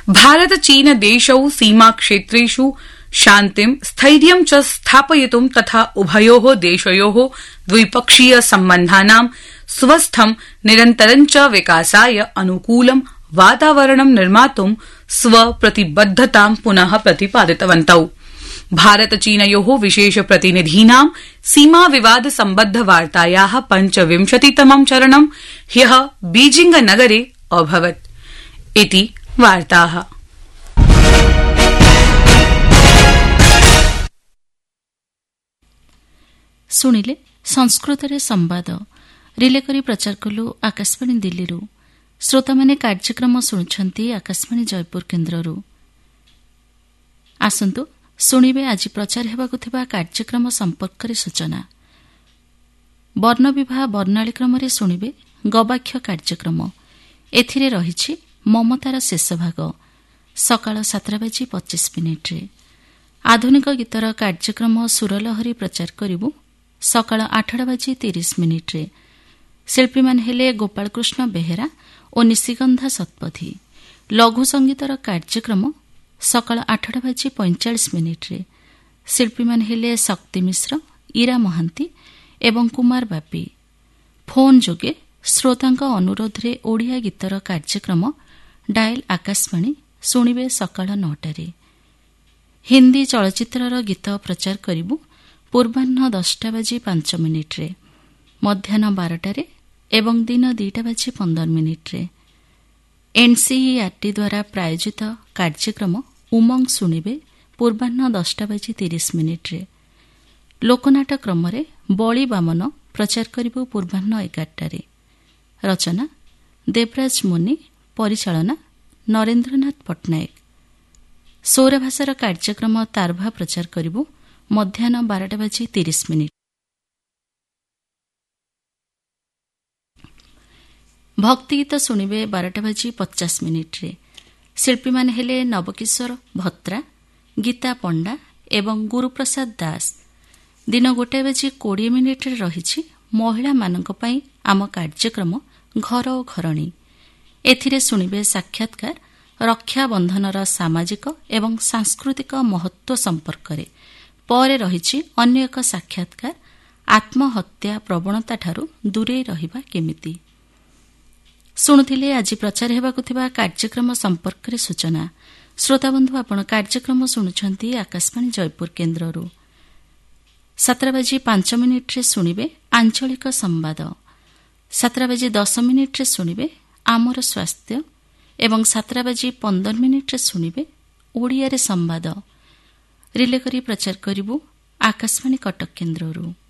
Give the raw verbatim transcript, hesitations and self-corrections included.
भारत चीन देशौ सीमा क्षेत्रेषु शान्तिं स्थैर्यं च स्थापयितुं तथा उभयोः देशयोः द्विपक्षीय सम्बन्धानां स्वस्थं निरन्तरं च विकासाय अनुकूलं वातावरणं निर्मातुं स्वप्रतिबद्धतां पुनः प्रतिपादितवन्तौ। भारत चीनयोः विशेष प्रतिनिधीनां सीमा विवाद सम्बद्ध वार्तायाः पञ्चविंशतितमं चरणं ह्यः बीजिंग नगरे अभवत् इति वार्ताः। ଶୁଣିଲେ ସଂସ୍କୃତରେ ସମ୍ବାଦ ରିଲେ କରି ପ୍ରଚାର କଲୁ ଆକାଶବାଣୀ ଦିଲ୍ଲୀରୁ। ଶ୍ରୋତାମାନେ କାର୍ଯ୍ୟକ୍ରମ ଶୁଣୁଛନ୍ତି ଆକାଶବାଣୀ ଜୟପୁର କେନ୍ଦ୍ରରୁ। ଆସନ୍ତୁ ଶୁଣିବେ ଆଜି ପ୍ରଚାର ହେବାକୁ ଥିବା କାର୍ଯ୍ୟକ୍ରମ ସମ୍ପର୍କରେ ସୂଚନା। ବର୍ଣ୍ଣବିବାହ ବର୍ଣ୍ଣାଳୀ କ୍ରମରେ ଶୁଣିବେ ଗବାକ୍ଷ କାର୍ଯ୍ୟକ୍ରମ। ଏଥିରେ ରହିଛି ମମତାର ଶେଷ ଭାଗ ସକାଳ ସାତଟା ବାଜି ପଚିଶ ମିନିଟ୍ରେ। ଆଧୁନିକ ଗୀତର କାର୍ଯ୍ୟକ୍ରମ ସୁରଲହରୀ ପ୍ରଚାର କରିବୁ ସକାଳ ଆଠଟା ବାଜି ତିରିଶ ମିନିଟ୍ରେ। ଶିଳ୍ପୀମାନେ ହେଲେ ଗୋପାଳକୃଷ୍ଣ ବେହେରା ଓ ନିଶିଗନ୍ଧା ଶତପଥୀ। ଲଘୁ ସଙ୍ଗୀତର କାର୍ଯ୍ୟକ୍ରମ ସକାଳ ଆଠଟା ବାଜି ପଇଁଚାଳିଶ ମିନିଟ୍ରେ। ଶିଳ୍ପୀମାନେ ହେଲେ ଶକ୍ତି ମିଶ୍ର, ଇରା ମହାନ୍ତି ଏବଂ କୁମାର ବାପି। ଫୋନ୍ ଯୋଗେ ଶ୍ରୋତାଙ୍କ ଅନୁରୋଧରେ ଓଡ଼ିଆ ଗୀତର କାର୍ଯ୍ୟକ୍ରମ ଡାଏଲ୍ ଆକାଶବାଣୀ ଶୁଣିବେ ସକାଳ ନଅଟାରେ। ହିନ୍ଦୀ ଚଳଚ୍ଚିତ୍ରର ଗୀତ ପ୍ରଚାର କରିବୁ ପୂର୍ବାହ୍ନ ଦଶଟା ବାଜି ପାଞ୍ଚ ମିନିଟ୍ରେ, ମଧ୍ୟାହ୍ନ ବାରଟାରେ ଏବଂ ଦିନ ଦୁଇଟା ବାଜି ପନ୍ଦର ମିନିଟ୍ରେ। ଏନ୍ସିଇଆର୍ଟି ଦ୍ୱାରା ପ୍ରାୟୋଜିତ କାର୍ଯ୍ୟକ୍ରମ ଉମଙ୍ଗ ଶୁଣିବେ ପୂର୍ବାହ୍ନ ଦଶଟା ବାଜି ତିରିଶ ମିନିଟ୍ରେ। ଲୋକନାଟ କ୍ରମରେ ବଳି ବାମନ ପ୍ରଚାର କରିବୁ ପୂର୍ବାହ୍ନ ଏଗାରଟାରେ। ରଚନା ଦେବରାଜ ମୁନି, ପରିଚାଳନା ନରେନ୍ଦ୍ରନାଥ ପଟ୍ଟନାୟକ। ସୌରଭାଷାର କାର୍ଯ୍ୟକ୍ରମ ତାରଭା ପ୍ରଚାର କରିବୁ ମଧ୍ୟାହ୍ନ ବାରଟା ବାଜି ତିରିଶ ମିନିଟ୍। ଭକ୍ତିଗୀତ ଶୁଣିବେ ବାରଟା ବାଜି ପଚାଶ ମିନିଟ୍ରେ। ଶିଳ୍ପୀମାନେ ହେଲେ ନବକିଶୋର ଭତ୍ରା, ଗୀତା ପଣ୍ଡା ଏବଂ ଗୁରୁପ୍ରସାଦ ଦାସ। ଦିନ ଗୋଟାଏ ବାଜି କୋଡ଼ିଏ ମିନିଟ୍ରେ ରହିଛି ମହିଳାମାନଙ୍କ ପାଇଁ ଆମ କାର୍ଯ୍ୟକ୍ରମ ଘର ଓ ଘରଣୀ। ଏଥିରେ ଶୁଣିବେ ସାକ୍ଷାତକାର ରକ୍ଷାବନ୍ଧନର ସାମାଜିକ ଏବଂ ସାଂସ୍କୃତିକ ମହତ୍ତ୍ୱ ସମ୍ପର୍କରେ। ପରେ ରହିଛି ଅନ୍ୟ ଏକ ସାକ୍ଷାତକାର ଆତ୍ମହତ୍ୟା ପ୍ରବଣତାଠାରୁ ଦୂରେଇ ରହିବା କେମିତି। ଶୁଣୁଥିଲେ ଆଜି ପ୍ରଚାର ହେବାକୁ ଥିବା କାର୍ଯ୍ୟକ୍ରମ ସମ୍ପର୍କରେ ସୂଚନା। ଶ୍ରୋତାବନ୍ଧୁ, ଆପଣ କାର୍ଯ୍ୟକ୍ରମ ଶୁଣୁଛନ୍ତି ଆକାଶବାଣୀ ଜୟପୁର କେନ୍ଦ୍ରରୁ। ସାତଟା ବାଜି ପାଞ୍ଚ ମିନିଟ୍ରେ ଶୁଣିବେ ଆଞ୍ଚଳିକ ସମ୍ବାଦ। ସାତଟା ବାଜି ଦଶ ମିନିଟ୍ରେ ଶୁଣିବେ ଆମର ସ୍ୱାସ୍ଥ୍ୟ ଏବଂ ସାତଟା ବାଜି ପନ୍ଦର ମିନିଟ୍ରେ ଶୁଣିବେ ଓଡ଼ିଆରେ ସମ୍ବାଦ। ରିଲେ କରି ପ୍ରଚାର କରିବୁ ଆକାଶବାଣୀ କଟକ କେନ୍ଦ୍ରରୁ।